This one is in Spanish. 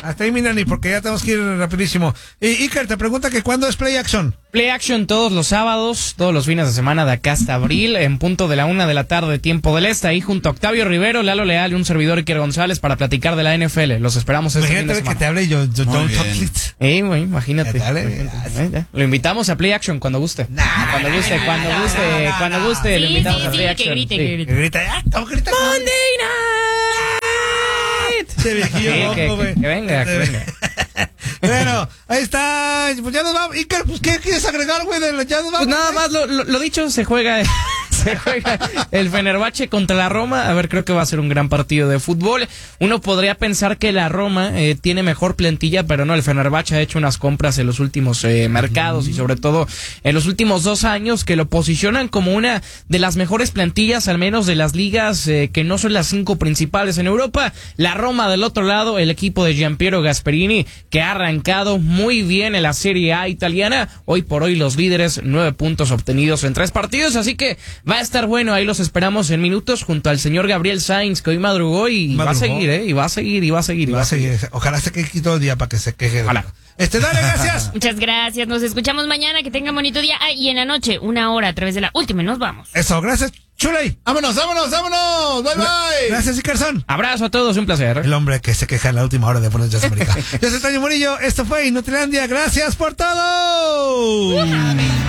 Hasta ahí, mi Nani, porque ya tenemos que ir rapidísimo. Iker te pregunta que ¿cuándo es Play Action? Play Action todos los sábados, todos los fines de semana de acá hasta abril, en punto de la 1 de la tarde, tiempo del este, ahí junto a Octavio Rivero, Lalo Leal y un servidor Iker González para platicar de la NFL. Los esperamos este fin de semana. Que te hable yo don't talk it. Güey, imagínate. Lo invitamos a Play Action cuando guste. Cuando guste, lo invitamos a Play Action. Que grite. Monday Night. Ese viejillo que venga. Bueno, ahí está. Pues ya nos vamos. Iker, pues ¿qué quieres agregar, güey? Ya nos vamos. Pues nada más, lo dicho, se juega el Fenerbahce contra la Roma. A ver, creo que va a ser un gran partido de fútbol. Uno podría pensar que la Roma tiene mejor plantilla, pero no, el Fenerbahce ha hecho unas compras en los últimos mercados y sobre todo en los últimos 2 años que lo posicionan como una de las mejores plantillas, al menos de las ligas que no son las 5 principales en Europa. La Roma del otro lado, el equipo de Gianpiero Gasperini, que ha arrancado muy bien en la Serie A italiana. Hoy por hoy los líderes, 9 puntos obtenidos en 3 partidos, así que va a estar bueno. Ahí los esperamos en minutos junto al señor Gabriel Sainz, que hoy madrugó y va a seguir, y va a seguir. Ojalá se queje todo el día para que se queje. Ojalá. Dale, gracias. Muchas gracias. Nos escuchamos mañana. Que tengan bonito día. Y en la noche, 1 hora a través de La Última. Nos vamos. Eso, gracias, Chuley. Vámonos. Bye. Gracias, Ikerson. Abrazo a todos, un placer. El hombre que se queja en la última hora de Buenos Días América. Yo soy Toño Murillo. Esto fue Inutilandia. Gracias por todo.